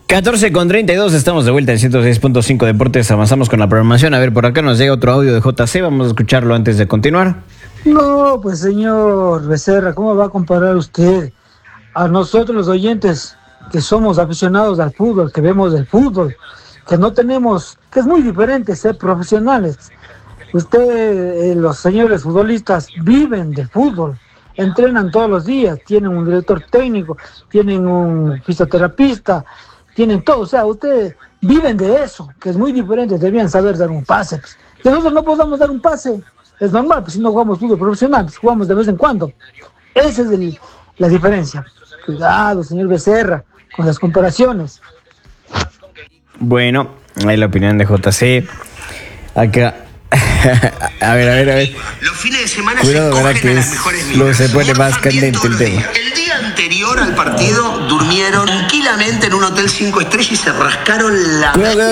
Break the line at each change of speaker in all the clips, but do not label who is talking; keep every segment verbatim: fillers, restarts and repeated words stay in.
catorce con treinta y dos, estamos de vuelta en ciento seis punto cinco Deportes. Avanzamos con la programación. A ver, por acá nos llega otro audio de J C. Vamos a escucharlo antes de continuar.
No, pues señor Becerra, ¿cómo va a comparar usted a nosotros los oyentes que somos aficionados al fútbol, que vemos el fútbol, que no tenemos, que es muy diferente ser profesionales? Usted, eh, los señores futbolistas viven de fútbol, entrenan todos los días, tienen un director técnico, tienen un fisioterapista, tienen todo, o sea, ustedes viven de eso, que es muy diferente, debían saber dar un pase. Pues. Que nosotros no podamos dar un pase, es normal, pues si no jugamos fútbol profesional, pues jugamos de vez en cuando. Esa es el, la diferencia. Cuidado, señor Becerra, con las comparaciones.
Bueno, ahí la opinión de J C. Acá. A ver, a ver, a ver.
Los fines de semana
Cuidado,
se cogen
que
a las
es,
mejores
lo se pone más candente el tema.
El día anterior al partido durmieron tranquilamente en un hotel cinco estrellas y se rascaron la...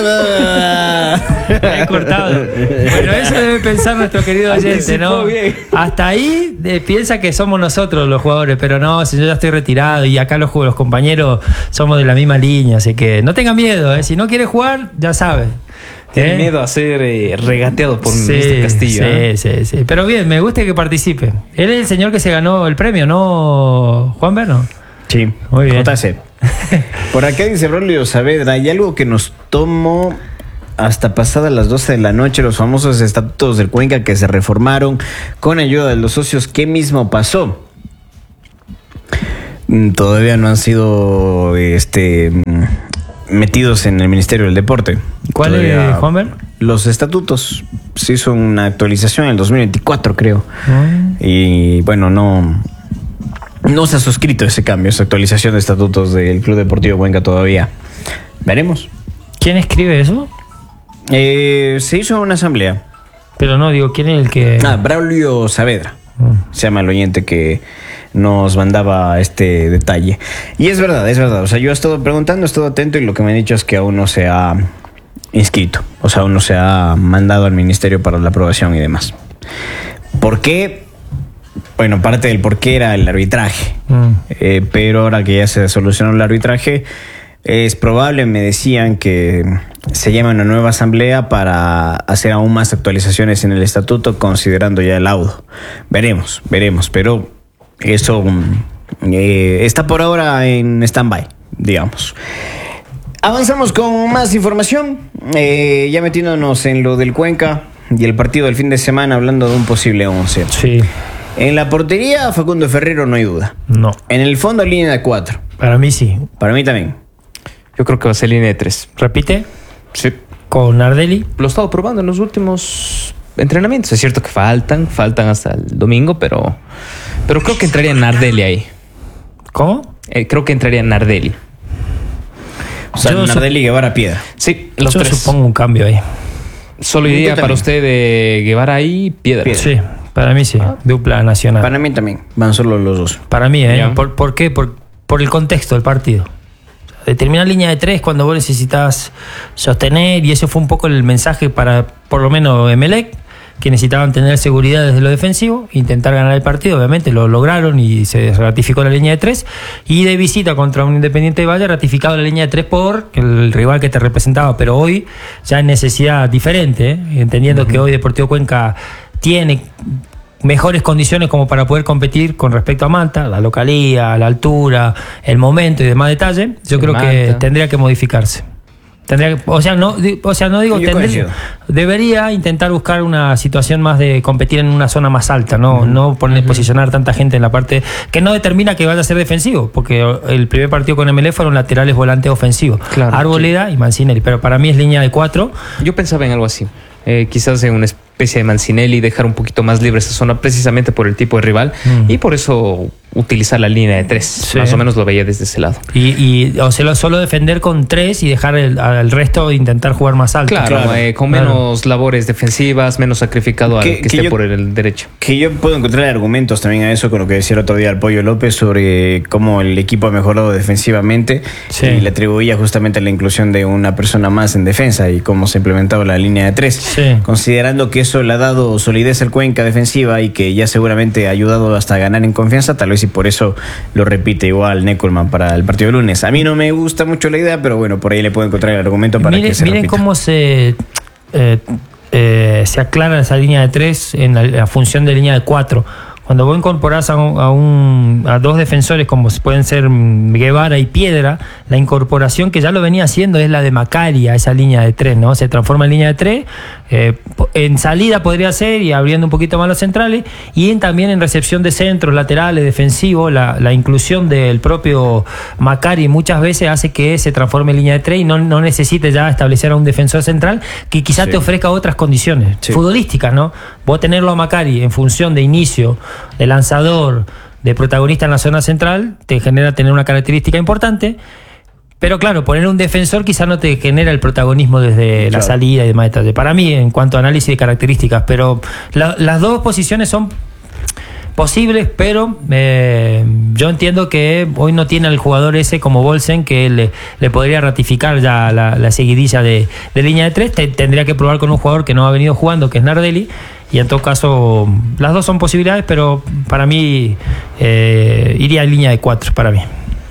He cortado. Bueno, eso debe pensar nuestro querido oyente, ¿no? Hasta ahí eh, piensa que somos nosotros los jugadores, pero no, si yo ya estoy retirado y acá los, los compañeros somos de la misma línea, así que no tenga miedo, ¿eh? Si no quiere jugar, ya sabe.
Tiene
¿Eh?
miedo a ser eh, regateado por
sí,
mister Castillo.
Sí,
¿eh?
sí, sí. Pero bien, me gusta que participe. Él es el señor que se ganó el premio, ¿no, Juan Berno?
Sí,
muy bien.
J C. Por acá dice Braulio Saavedra, hay algo que nos tomó hasta pasadas las doce de la noche, los famosos estatutos del Cuenca que se reformaron con ayuda de los socios. ¿Qué mismo pasó? Todavía no han sido este metidos en el Ministerio del Deporte.
¿Cuál es, Juan Berno?
Los estatutos. Se hizo una actualización en el dos mil veinticuatro, creo. Mm. Y bueno, no... No se ha suscrito ese cambio, esa actualización de estatutos del Club Deportivo Cuenca todavía. Veremos.
¿Quién escribe eso?
Eh, se hizo una asamblea.
Pero no, digo, ¿quién es el que...?
Ah, Braulio Saavedra. Mm. Se llama el oyente que nos mandaba este detalle. Y es verdad, es verdad. O sea, yo he estado preguntando, he estado atento y lo que me han dicho es que aún no se ha inscrito. O sea, aún no se ha mandado al ministerio para la aprobación y demás. ¿Por qué? Bueno, parte del por qué era el arbitraje. Mm. Eh, pero ahora que ya se solucionó el arbitraje, es probable, me decían, que se llame una nueva asamblea para hacer aún más actualizaciones en el estatuto, considerando ya el laudo. Veremos, veremos, pero eso eh, está por ahora en stand-by, digamos. Avanzamos con más información, eh, ya metiéndonos en lo del Cuenca y el partido del fin de semana, hablando de un posible once.
Sí.
En la portería, Facundo Ferrero, no hay duda.
No.
En el fondo, línea de cuatro.
Para mí sí.
Para mí también.
Yo creo que va a ser línea de tres.
¿Repite?
Sí.
¿Con Nardelli?
Lo he estado probando en los últimos entrenamientos. Es cierto que faltan, faltan hasta el domingo, pero, pero creo que entraría Nardelli ahí.
¿Cómo?
Eh, creo que entraría Nardelli.
O sea,
Yo
Nardelli,
sup-
Guevara, Piedra.
Sí, los
Yo
tres.
supongo un cambio ahí.
Solo iría para usted de Guevara ahí, Piedra.
Piedra.
Sí, para mí sí. Ah. Dupla nacional.
Para mí también. Van solo los dos.
Para mí, ¿eh?
Ya.
¿Por, ¿Por qué? Por, por el contexto del partido. Determinar línea de tres cuando vos necesitas sostener, y eso fue un poco el mensaje para, por lo menos, Emelec, que necesitaban tener seguridad desde lo defensivo, intentar ganar el partido. Obviamente lo lograron y se ratificó la línea de tres, y de visita contra un Independiente de Valle, ratificado la línea de tres por el rival que te representaba, pero hoy ya en necesidad diferente, ¿eh? Entendiendo uh-huh. que hoy Deportivo Cuenca tiene mejores condiciones como para poder competir con respecto a Manta, la localía, la altura, el momento y demás detalle. Yo sí, creo Manta. que tendría que modificarse. Tendría que, o sea, no, o sea, no digo tendría, debería intentar buscar una situación más de competir en una zona más alta, no, uh-huh. no poner, uh-huh. posicionar tanta gente en la parte que no determina que vaya a ser defensivo, porque el primer partido con M L E fueron laterales volantes ofensivos, claro, Arboleda sí. y Mancinelli, pero para mí es línea de cuatro.
Yo pensaba en algo así. Eh, quizás en una especie de Mancinelli, dejar un poquito más libre esa zona precisamente por el tipo de rival mm. y por eso utilizar la línea de tres, sí. más o menos lo veía desde ese lado.
Y, y o sea, solo defender con tres y dejar el, al resto intentar jugar más alto.
Claro, claro. Eh, con claro. menos labores defensivas, menos sacrificado al que, que esté yo, por el derecho.
Que yo puedo encontrar argumentos también a eso, con lo que decía el otro día el Pollo López sobre cómo el equipo ha mejorado defensivamente, sí. y le atribuía justamente la inclusión de una persona más en defensa y cómo se ha implementado la línea de tres, sí. considerando que eso le ha dado solidez al Cuenca defensiva y que ya seguramente ha ayudado hasta a ganar en confianza. Tal vez y por eso lo repite igual Neckelmann para el partido de lunes. A mí no me gusta mucho la idea, pero bueno, por ahí le puedo encontrar el argumento para
Miren,
que se
miren
repita.
cómo se, eh, eh, se aclara esa línea de tres en la, la función de línea de cuatro. Cuando vos incorporás a, un, a, un, a dos defensores como pueden ser Guevara y Piedra, la incorporación que ya lo venía haciendo es la de Macari a esa línea de tres, ¿no? Se transforma en línea de tres, eh, en salida podría ser y abriendo un poquito más los centrales, y en, también en recepción de centros, laterales, defensivos, la, la inclusión del propio Macari muchas veces hace que se transforme en línea de tres y no, no necesite ya establecer a un defensor central que quizás sí. te ofrezca otras condiciones sí. futbolísticas, ¿no? Vos tenerlo a Macari en función de inicio, de lanzador, de protagonista en la zona central, te genera tener una característica importante, pero claro, poner un defensor quizás no te genera el protagonismo desde claro. la salida y demás detalles. Para mí, en cuanto a análisis de características, pero la, las dos posiciones son posibles, pero eh, yo entiendo que hoy no tiene al jugador ese como Bolsen que le, le podría ratificar ya la, la seguidilla de, de línea de tres. Te, tendría que probar con un jugador que no ha venido jugando, que es Nardelli, y en todo caso las dos son posibilidades, pero para mí eh, iría en línea de cuatro para mí.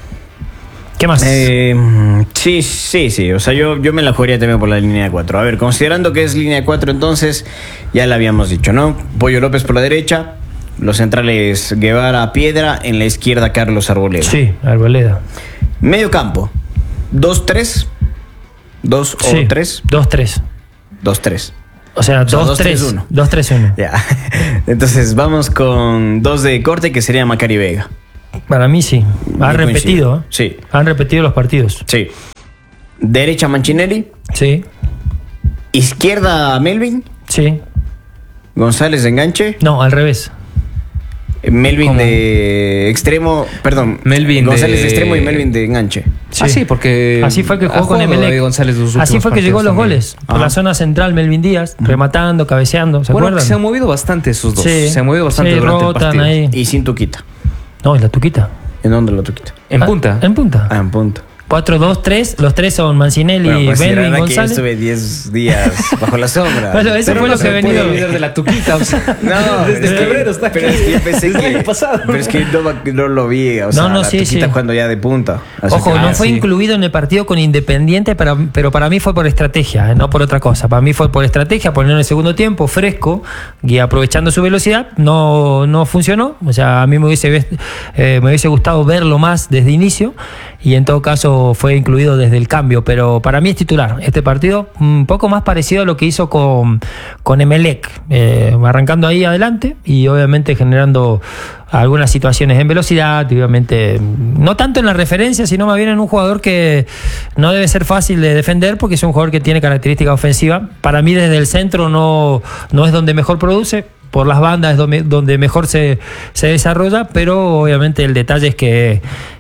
¿Qué más?
Eh, sí, sí, sí. O sea, yo, yo me la jugaría también por la línea de cuatro. A ver, considerando que es línea de cuatro, entonces ya la habíamos dicho, ¿no? Pollo López por la derecha, los centrales Guevara, Piedra, en la izquierda Carlos Arboleda.
Sí, Arboleda.
Medio campo, dos tres, dos o
sí,
tres.
dos tres.
dos tres.
O sea, dos tres uno. dos tres uno.
Ya. Entonces vamos con dos de corte, que sería Macari Vega.
Para mí sí. Han repetido. ¿eh?
Sí.
Han repetido los partidos.
Sí. Derecha Manchinelli.
Sí.
Izquierda Melvin.
Sí.
González de enganche.
No, al revés.
Melvin
¿Cómo?
De extremo, perdón,
Melvin
González de...
de
extremo y Melvin de enganche.
Sí. Ah, sí, porque
así fue que jugó con Emelec. Así fue que llegó a los
también.
goles. Por
Ajá.
la zona central, Melvin Díaz, uh-huh. rematando, cabeceando. ¿Se
bueno,
acuerdan?
se han movido bastante esos dos.
Sí.
Se han movido bastante
sí,
durante
rotan
el partido.
Ahí.
Y sin Tuquita.
No, es la Tuquita.
¿En dónde la Tuquita?
En
ah,
punta.
En punta.
Ah, en punto.
cuatro dos tres, los tres son Mancinelli,
Bueno, pues
Melvin,
que
González.
yo estuve diez días bajo la sombra.
Bueno, eso
Pero
fue
no
lo que he venido.
de la Tuquita, o sea,
No,
desde
es que-
febrero está
pero
aquí.
es que yo pensé
Desde
que
el año pasado.
Pero es que no, no lo vi, o sea,
No, no,
la
sí,
Tuquita
sí.
cuando ya de punta. Así
Ojo,
que-
no
ah,
fue
sí.
incluido en el partido con Independiente, pero, pero para mí fue por estrategia, ¿eh? No por otra cosa. Para mí fue por estrategia, ponerlo en el segundo tiempo, fresco, y aprovechando su velocidad, no, no funcionó. O sea, a mí me hubiese, eh, me hubiese gustado verlo más desde inicio, y en todo caso fue incluido desde el cambio, pero para mí es titular. Este partido un poco más parecido a lo que hizo con, con Emelec, eh, arrancando ahí adelante y obviamente generando algunas situaciones en velocidad, y obviamente no tanto en la referencia, sino más bien en un jugador que no debe ser fácil de defender, porque es un jugador que tiene característica ofensiva. Para mí desde el centro no, no es donde mejor produce, por las bandas es donde, donde mejor se, se desarrolla, pero obviamente el detalle es que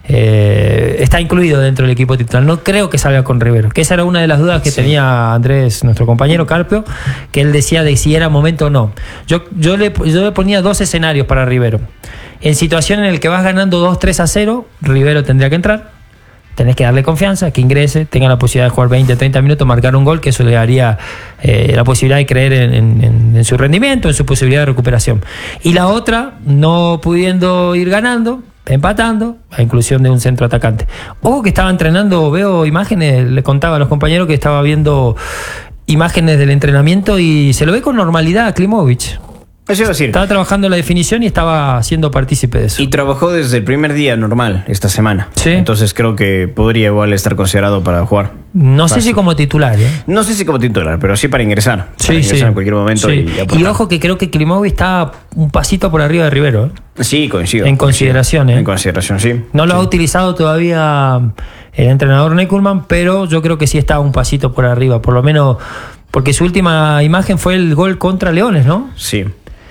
eh, está incluido dentro del equipo titular. No creo que salga con Rivero, que esa era una de las dudas que sí. tenía Andrés, nuestro compañero Carpio, que él decía de si era momento o no. Yo, yo, le, yo le ponía dos escenarios para Rivero. En situación en la que vas ganando dos tres a cero, Rivero tendría que entrar. Tenés que darle confianza, que ingrese, tenga la posibilidad de jugar veinte, treinta minutos, marcar un gol, que eso le daría eh, la posibilidad de creer en, en, en su rendimiento, en su posibilidad de recuperación. Y la otra, no pudiendo ir ganando, empatando, a inclusión de un centro atacante. Ojo que estaba entrenando, veo imágenes, le contaba a los compañeros que estaba viendo imágenes del entrenamiento y se lo ve con normalidad a Klimovic.
Eso iba a decir.
Estaba trabajando la definición y estaba siendo partícipe de eso.
Y trabajó desde el primer día normal esta semana.
Sí.
Entonces creo que podría igual estar considerado para jugar.
No sé
Fácil.
si como titular, ¿eh?
No sé si como titular, pero sí para ingresar.
Sí,
para ingresar
sí.
en cualquier momento.
Sí.
Y, aportar.
Y ojo que creo que Klimovic está un pasito por arriba de Rivero, ¿eh?
Sí, coincido.
En
coincido.
consideración, ¿eh?
En consideración, sí.
No lo
sí.
ha utilizado todavía el entrenador Neckelmann, pero yo creo que sí está un pasito por arriba, por lo menos porque su última imagen fue el gol contra Leones, ¿no?
Sí.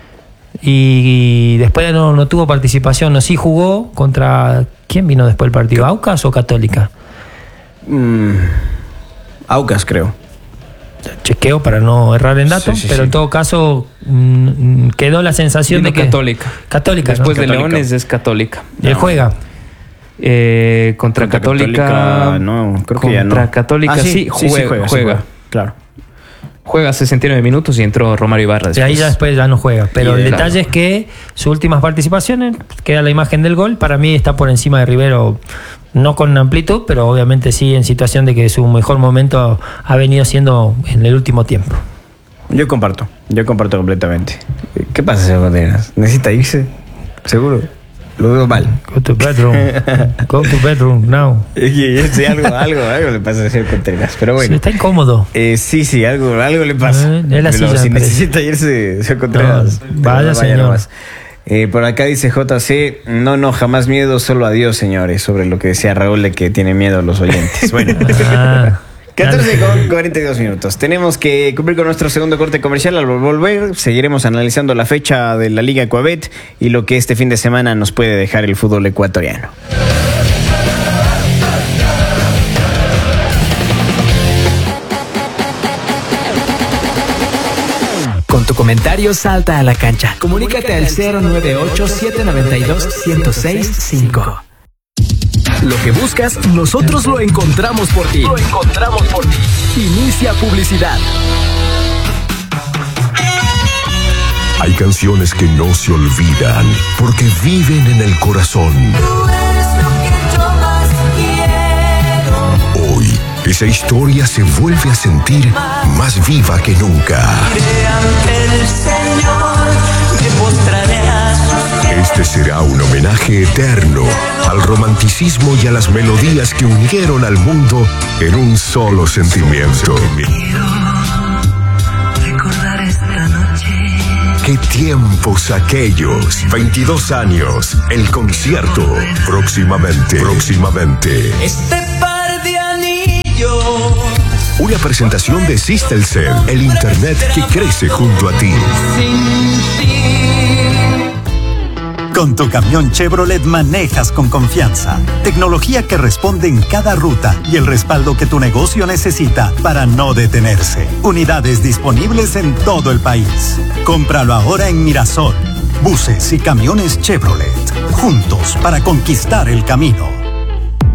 Y después no, no tuvo participación, no, sí jugó contra... ¿Quién vino después del partido? ¿Aucas o Católica?
Mm, Aucas, creo.
Chequeo para no errar en datos,
Sí, sí,
pero
sí.
en todo caso mmm, quedó la sensación
Vino
de que...
Católica.
Católica,
Después
¿no?
de
Católica.
Leones es Católica.
Y él
No.
juega.
Eh, contra,
Contra
Católica,
Católica, no, creo que ya no.
Contra Católica
Ah,
sí, juega,
juega, sí
juega.
Claro.
juega sesenta y nueve minutos y entró Romario Ibarra después.
Y ahí ya después ya no juega. Pero el detalle es que sus últimas participaciones, queda la imagen del gol, para mí está por encima de Rivero, no con amplitud, pero obviamente sí en situación de que su mejor momento ha venido siendo en el último tiempo.
Yo comparto, yo comparto completamente. ¿Qué pasa, señor Contreras? ¿Necesita irse? ¿Seguro? Lo veo mal.
Go to bedroom. Go to bedroom now.
Sí, algo, algo, algo le pasa al señor Contreras. Pero bueno.
Sí, está incómodo.
Eh, sí, sí, algo, algo le pasa.
Eh, es la
Pero
silla,
si
parece.
necesita irse, señor Contreras.
No, vaya,
no
señor.
nomás. Eh, por acá dice J C, no, no, jamás miedo, solo adiós, señores. Sobre lo que decía Raúl de que tiene miedo a los oyentes. Bueno.
Ah,
catorce con cuarenta y dos minutos. Tenemos que cumplir con nuestro segundo corte comercial. Al volver, seguiremos analizando la fecha de la Liga Ecuabet y lo que este fin de semana nos puede dejar el fútbol ecuatoriano.
Con tu comentario salta a la cancha. Comunícate al cero nueve ocho, siete nueve dos, uno cero seis cinco. Lo que buscas, nosotros lo encontramos por ti. Lo encontramos por ti. Inicia publicidad.
Hay canciones que no se olvidan porque viven en el corazón.
Tú eres lo que yo más quiero.
Hoy, esa historia se vuelve a sentir más viva que nunca.
Iré ante el Señor, me postraré a sus pies.
Este será un homenaje eterno al romanticismo y a las melodías que unieron al mundo en un solo sentimiento.
Recordar esta noche.
¡Qué tiempos aquellos! veintidós años, el concierto. Próximamente, próximamente.
Este par de anillos.
Una presentación de Sistelcel, el internet que crece junto a ti.
Sin ti.
Con tu camión Chevrolet manejas con confianza. Tecnología que responde en cada ruta y el respaldo que tu negocio necesita para no detenerse. Unidades disponibles en todo el país. Cómpralo ahora en Mirasol. Buses y camiones Chevrolet. Juntos para conquistar el camino.